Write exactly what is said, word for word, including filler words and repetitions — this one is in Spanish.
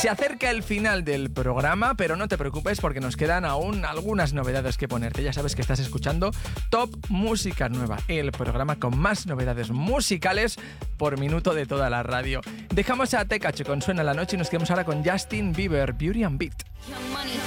Se acerca el final del programa, pero no te preocupes porque nos quedan aún algunas novedades que ponerte. Ya sabes que estás escuchando Top Música Nueva, el programa con más novedades musicales por minuto de toda la radio. Dejamos a Tekache con Suena la Noche y nos quedamos ahora con Justin Bieber, Beauty and Beat.